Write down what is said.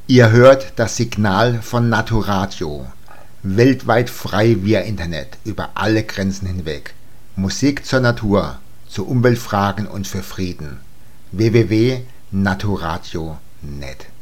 Ihr hört das Signal von Natoradio. Weltweit frei via Internet, über alle Grenzen hinweg. Musik zur Natur, zu Umweltfragen und für Frieden. www.natoradio.net